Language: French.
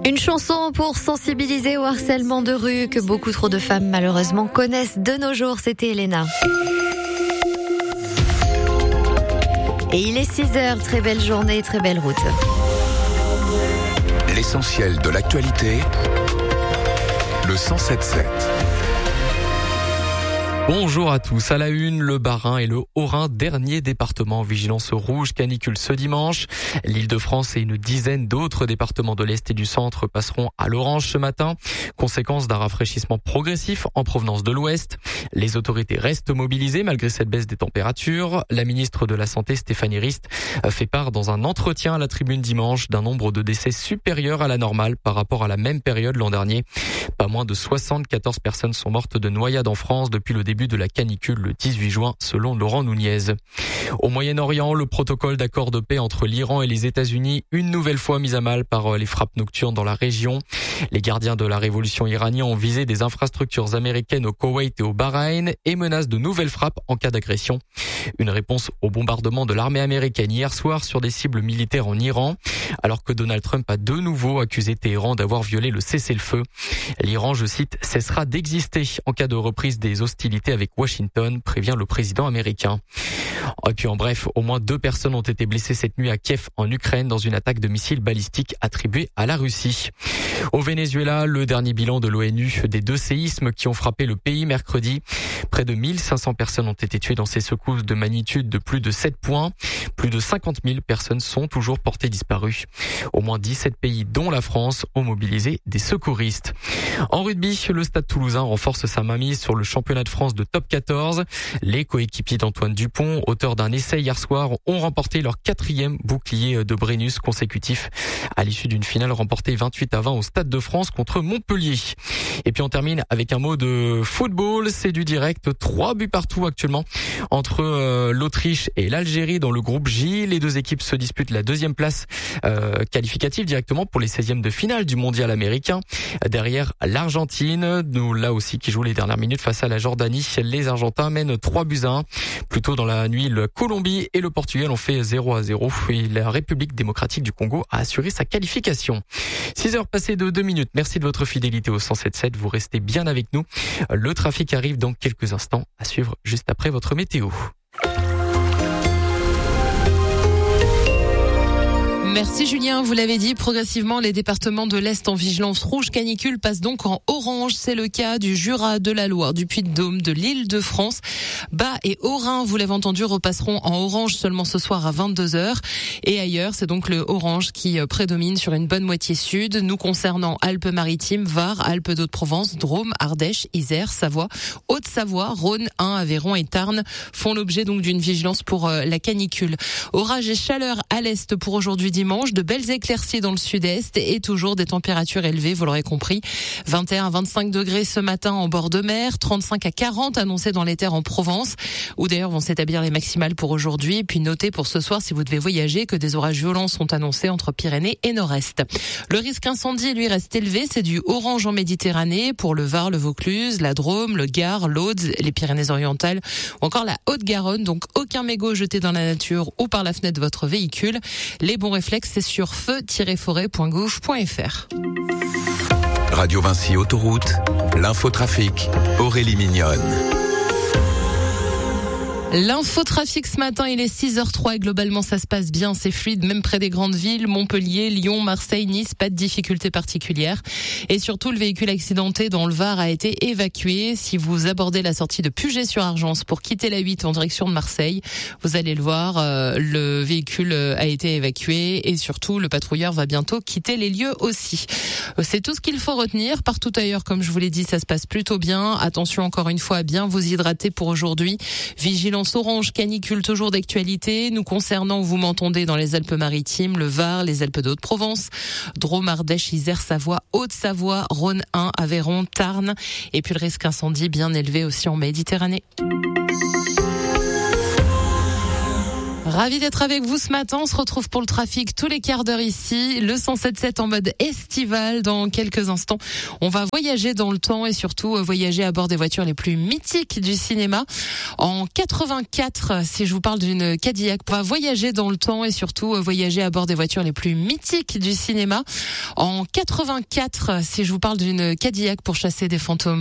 Une chanson pour sensibiliser au harcèlement de rue que beaucoup trop de femmes malheureusement connaissent de nos jours. C'était Elena. Et il est 6h, très belle journée, très belle route. L'essentiel de l'actualité, le 107.7. Bonjour à tous. À la une, le Bas-Rhin et le Haut-Rhin, dernier département en vigilance rouge canicule ce dimanche. L'Île-de-France et une dizaine d'autres départements de l'Est et du Centre passeront à l'orange ce matin. Conséquence d'un rafraîchissement progressif en provenance de l'Ouest. Les autorités restent mobilisées malgré cette baisse des températures. La ministre de la Santé, Stéphanie Rist, fait part dans un entretien à la tribune dimanche d'un nombre de décès supérieur à la normale par rapport à la même période l'an dernier. Pas moins de 74 personnes sont mortes de noyade en France depuis le début de la canicule le 18 juin, selon Laurent Nunez. Au Moyen-Orient, le protocole d'accord de paix entre l'Iran et les États-Unis, une nouvelle fois mis à mal par les frappes nocturnes dans la région. Les gardiens de la révolution iranienne ont visé des infrastructures américaines au Koweït et au Bahreïn et menacent de nouvelles frappes en cas d'agression. Une réponse au bombardement de l'armée américaine hier soir sur des cibles militaires en Iran, alors que Donald Trump a de nouveau accusé Téhéran d'avoir violé le cessez-le-feu. L'Iran, je cite, cessera d'exister en cas de reprise des hostilités avec Washington, prévient le président américain. Et puis en bref, au moins 2 personnes ont été blessées cette nuit à Kiev en Ukraine dans une attaque de missiles balistiques attribuée à la Russie. Au Venezuela, le dernier bilan de l'ONU des 2 séismes qui ont frappé le pays mercredi. Près de 1500 personnes ont été tuées dans ces secousses de magnitude de plus de 7 points. Plus de 50 000 personnes sont toujours portées disparues. Au moins 17 pays, dont la France, ont mobilisé des secouristes. En rugby, le Stade Toulousain renforce sa mainmise sur le championnat de France de top 14. Les coéquipiers d'Antoine Dupont, auteur d'un essai hier soir, ont remporté leur 4e bouclier de Brennus consécutif à l'issue d'une finale remportée 28-20 au Stade de France contre Montpellier. Et puis on termine avec un mot de football, c'est du direct, 3 buts partout actuellement entre l'Autriche et l'Algérie dans le groupe J. Les 2 équipes se disputent la 2e place qualificative directement pour les 16e de finale du mondial américain. Derrière l'Argentine, nous là aussi qui joue les dernières minutes face à la Jordanie. Les Argentins mènent 3-1. Plus tôt dans la nuit, la Colombie et le Portugal ont fait 0-0 et la République démocratique du Congo a assuré sa qualification. 6h passées de 2 minutes. Merci de votre fidélité au 107.7. Vous restez bien avec nous. Le trafic arrive dans quelques instants, à suivre juste après votre météo. Merci Julien, vous l'avez dit, progressivement les départements de l'Est en vigilance rouge canicule passent donc en orange. C'est le cas du Jura, de la Loire, du Puy-de-Dôme, de l'Île-de-France. Bas et Haut-Rhin, vous l'avez entendu, repasseront en orange seulement ce soir à 22h. Et ailleurs, c'est donc le orange qui prédomine sur une bonne moitié sud. Nous concernant Alpes-Maritimes, Var, Alpes-de-Haute-Provence, Drôme, Ardèche, Isère, Savoie, Haute-Savoie, Rhône, Ain, Aveyron et Tarn font l'objet donc d'une vigilance pour la canicule. Orage et chaleur à l'Est pour aujourd'hui dimanche, de belles éclaircies dans le sud-est et toujours des températures élevées, vous l'aurez compris. 21 à 25 degrés ce matin en bord de mer, 35 à 40 annoncés dans les terres en Provence, où d'ailleurs vont s'établir les maximales pour aujourd'hui. Et puis notez pour ce soir, si vous devez voyager, que des orages violents sont annoncés entre Pyrénées et Nord-Est. Le risque incendie, lui, reste élevé. C'est du orange en Méditerranée pour le Var, le Vaucluse, la Drôme, le Gard, l'Aude, les Pyrénées-Orientales ou encore la Haute-Garonne. Donc aucun mégot jeté dans la nature ou par la fenêtre de votre véhicule. Les bons réflexes, c'est sur feu-forêt.gouv.fr. Radio Vinci Autoroute, l'infotrafic, Aurélie Mignonne. L'infotrafic ce matin, il est 6h03 et globalement ça se passe bien, c'est fluide, même près des grandes villes, Montpellier, Lyon, Marseille, Nice, pas de difficultés particulières. Et surtout, le véhicule accidenté dans le Var a été évacué. Si vous abordez la sortie de Puget-sur-Argence pour quitter la 8 en direction de Marseille, vous allez le voir, le véhicule a été évacué et surtout le patrouilleur va bientôt quitter les lieux aussi. C'est tout ce qu'il faut retenir. Partout ailleurs, comme je vous l'ai dit, ça se passe plutôt bien. Attention encore une fois à bien vous hydrater pour aujourd'hui. Vigilance orange canicule toujours d'actualité. Nous concernant, vous m'entendez, dans les Alpes-Maritimes, le Var, les Alpes de Haute-Provence, Drôme, Ardèche, Isère, Savoie, Haute-Savoie, Rhône, Ain, Aveyron, Tarn. Et puis le risque incendie bien élevé aussi en Méditerranée. Ravi d'être avec vous ce matin. On se retrouve pour le trafic tous les quarts d'heure ici. Le 107.7 en mode estival. Dans quelques instants, on va voyager dans le temps et surtout voyager à bord des voitures les plus mythiques du cinéma. En 84, si je vous parle d'une Cadillac, on va voyager dans le temps et surtout voyager à bord des voitures les plus mythiques du cinéma. En 84, si je vous parle d'une Cadillac pour chasser des fantômes.